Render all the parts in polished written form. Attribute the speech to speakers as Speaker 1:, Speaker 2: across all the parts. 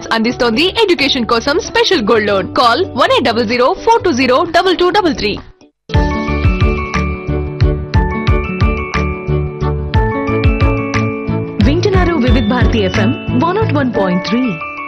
Speaker 1: అందిస్తోంది ఎడ్యుకేషన్ కోసం special gold loan. Call 1800 420 2233.
Speaker 2: వింటున్నారు వివిధ భారతి FM 101.3.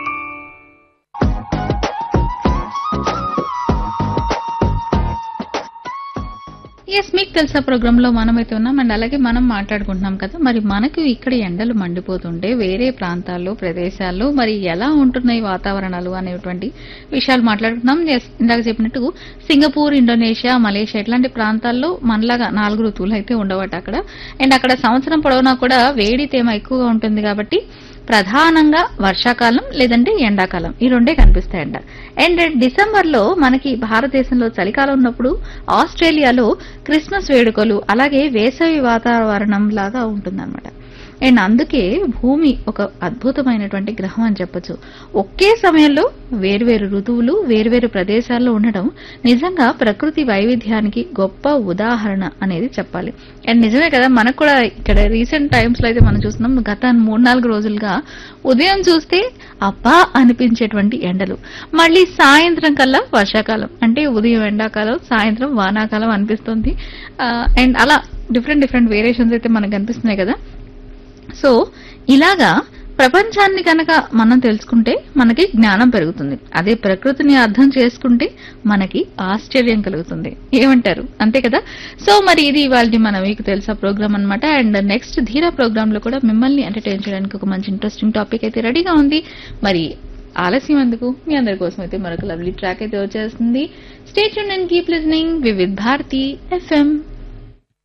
Speaker 3: ఎస్, మీకు తెలుసా ప్రోగ్రామ్ లో మనమైతే ఉన్నాం అండ్ అలాగే మనం మాట్లాడుకుంటున్నాం కదా, మరి మనకు ఇక్కడ ఎండలు మండిపోతుంటే వేరే ప్రాంతాల్లో ప్రదేశాల్లో మరి ఎలా ఉంటున్నాయి వాతావరణాలు అనేటువంటి విషయాలు మాట్లాడుకుంటున్నాం. ఇందాక చెప్పినట్టు సింగపూర్, ఇండోనేషియా, మలేషియా ఇట్లాంటి ప్రాంతాల్లో మనలాగా 4 ఋతువులు అయితే ఉండవట అక్కడ. అండ్ అక్కడ సంవత్సరం పొడవునా కూడా వేడి తేమ ఎక్కువగా ఉంటుంది కాబట్టి ప్రధానంగా వర్షాకాలం లేదంటే ఎండాకాలం ఈ రెండే కనిపిస్తాయంట. అండ్ డిసెంబర్ లో మనకి భారతదేశంలో చలికాలం ఉన్నప్పుడు ఆస్ట్రేలియాలో క్రిస్మస్ వేడుకలు అలాగే వేసవి వాతావరణం లాగా ఉంటుందన్నమాట. అండ్ అందుకే భూమి ఒక అద్భుతమైనటువంటి గ్రహం అని చెప్పొచ్చు. ఒకే సమయంలో వేర్వేరు ఋతువులు వేర్వేరు ప్రదేశాల్లో ఉండడం నిజంగా ప్రకృతి వైవిధ్యానికి గొప్ప ఉదాహరణ అనేది చెప్పాలి. అండ్ నిజమే కదా, మనకు కూడా ఇక్కడ రీసెంట్ టైమ్స్ లో అయితే మనం చూస్తున్నాం, గత 3-4 రోజులుగా ఉదయం చూస్తే అబ్బా అనిపించేటువంటి ఎండలు, మళ్ళీ సాయంత్రం కల్లా వర్షాకాలం, అంటే ఉదయం ఎండాకాలం సాయంత్రం వానాకాలం అనిపిస్తుంది. అండ్ అలా డిఫరెంట్ వేరియేషన్స్ అయితే మనకు కనిపిస్తున్నాయి కదా. సో ఇలాగా ప్రపంచాన్ని కనుక మనం తెలుసుకుంటే మనకి జ్ఞానం పెరుగుతుంది, అదే ప్రకృతిని అర్థం చేసుకుంటే మనకి ఆశ్చర్యం కలుగుతుంది. ఏమంటారు? అంతే కదా. సో మరి ఇది ఇవాళ మన మీకు తెలుసా ప్రోగ్రామ్ అన్నమాట. అండ్ నెక్స్ట్ ధీరా ప్రోగ్రామ్ లో కూడా మిమ్మల్ని ఎంటర్టైన్ చేయడానికి ఒక మంచి ఇంట్రెస్టింగ్ టాపిక్ అయితే రెడీగా ఉంది. మరి ఆలస్యం ఎందుకు, మీ అందరి కోసం అయితే మరొక లవ్లీ ట్రాక్ అయితే వచ్చేస్తుంది. Stay tuned and keep listening Vividh Bharati FM.